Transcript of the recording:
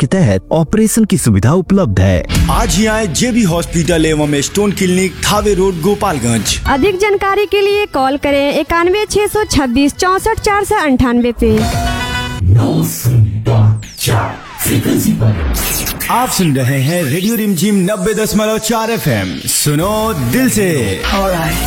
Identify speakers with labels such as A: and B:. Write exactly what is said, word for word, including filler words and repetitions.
A: के तहत ऑपरेशन की सुविधा उपलब्ध है।
B: आज ही आए जेबी हॉस्पिटल एवं stone clinic, Thawe road, Gopalganj.
C: अधिक जानकारी के लिए कॉल करें इक्यानवे छह सौ छब्बीस चौसठ चार सौ अंठानवे पे।
B: आप सुन रहे हैं रेडियो रिमझिम नब्बे दशमलव चार एफ एम। सुनो दिल से।